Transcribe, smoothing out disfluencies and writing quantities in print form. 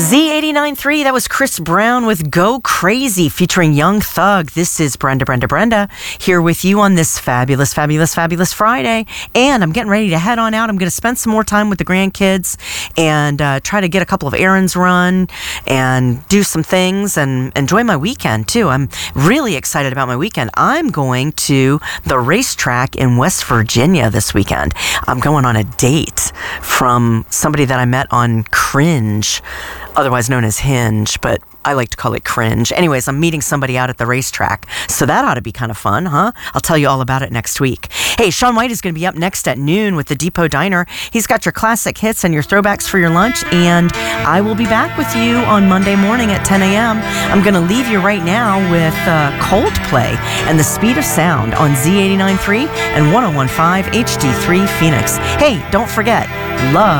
Z89.3, that was Chris Brown with Go Crazy featuring Young Thug. This is Brenda here with you on this fabulous Friday. And I'm getting ready to head on out. I'm going to spend some more time with the grandkids and try to get a couple of errands run and do some things and enjoy my weekend too. I'm really excited about my weekend. I'm going to the racetrack in West Virginia this weekend. I'm going on a date from somebody that I met on Cringe, otherwise known as Hinge, but I like to call it Cringe. Anyways, I'm meeting somebody out at the racetrack, so that ought to be kind of fun, huh? I'll tell you all about it next week. Hey, Shaun White is going to be up next at noon with the Depot Diner. He's got your classic hits and your throwbacks for your lunch, and I will be back with you on Monday morning at 10 a.m. I'm going to leave you right now with Coldplay and The Speed of Sound on Z89.3 and 101.5 HD3 Phoenix. Hey, don't forget, love